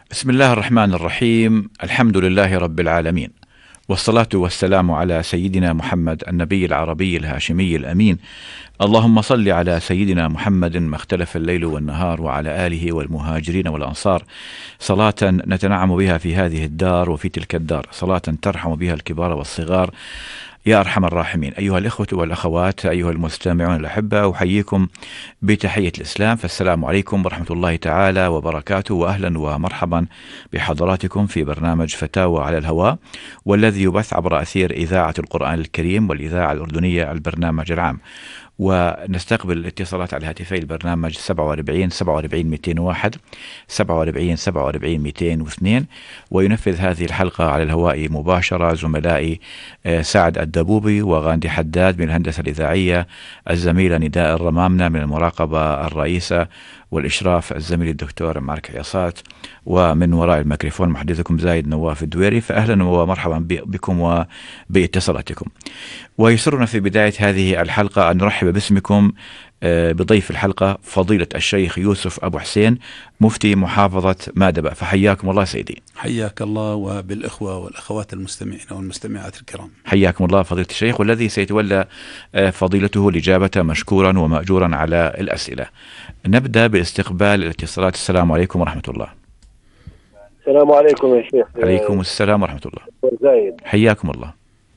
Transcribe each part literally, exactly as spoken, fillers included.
بسم الله الرحمن الرحيم. الحمد لله رب العالمين، والصلاة والسلام على سيدنا محمد النبي العربي الهاشمي الأمين. اللهم صل على سيدنا محمد ما اختلف الليل والنهار، وعلى آله والمهاجرين والأنصار، صلاة نتنعم بها في هذه الدار وفي تلك الدار، صلاة ترحم بها الكبار والصغار يا أرحم الراحمين. أيها الإخوة والأخوات، أيها المستمعون الأحبة، أحييكم بتحية الإسلام، فالسلام عليكم ورحمة الله تعالى وبركاته، وأهلا ومرحبا بحضراتكم في برنامج فتاوى على الهواء، والذي يبث عبر أثير إذاعة القرآن الكريم والإذاعة الأردنية البرنامج العام. ونستقبل الاتصالات على هاتفي البرنامج سبعة وأربعين سبعة وأربعين مئتين وواحد سبعة وأربعين سبعة وأربعين مئتين واثنين. وينفذ هذه الحلقة على الهواء مباشرة زملائي سعد الدبوبي وغاندي حداد من الهندسة الإذاعية، الزميلة نداء الرمامنة من المراقبة الرئيسة والإشراف الزميل الدكتور مارك عياصات، ومن وراء الميكروفون محدثكم زايد نواف الدويري. فأهلا ومرحبا بكم وباتصالاتكم. ويسرنا في بداية هذه الحلقة أن نرحب باسمكم بضيف الحلقة فضيلة الشيخ يوسف أبو حسين، مفتي محافظة مادبة، فحياكم الله سيدي. حياك الله وبالإخوة والأخوات المستمعين والمستمعات الكرام. حياكم الله فضيلة الشيخ، والذي سيتولى فضيلته الإجابة مشكورا ومأجورا على الأسئلة. نبدأ باستقبال الاتصالات. السلام عليكم ورحمة الله. السلام عليكم يا شيخ. عليكم السلام ورحمة الله. زايد. حياكم الله.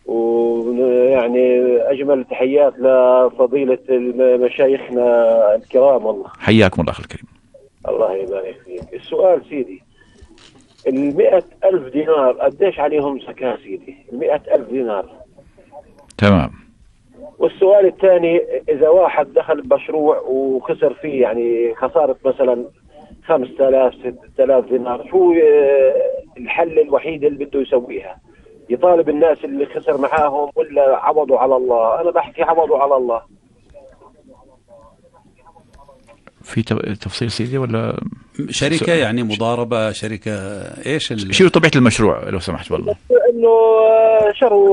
ويعني أجمل تحيات لفضيلة مشايخنا الكرام. والله حياكم الله أخي الكريم. الله يبارك فيك. السؤال سيدي، المئة ألف دينار قديش عليهم زكاة سيدي؟ المئة ألف دينار. تمام. والسؤال الثاني، إذا واحد دخل بمشروع وخسر فيه، يعني خسارة مثلا خمسة آلاف ستة آلاف دينار، شو الحل الوحيد اللي بده يسويها؟ يطالب الناس اللي خسر معاهم ولا عوضوا على الله؟ أنا بحكي عوضوا على الله. في تفصيل سيدي ولا شركة سؤال. يعني مضاربة شركة ايش شو طبيعة المشروع لو سمحت؟ والله انه شروا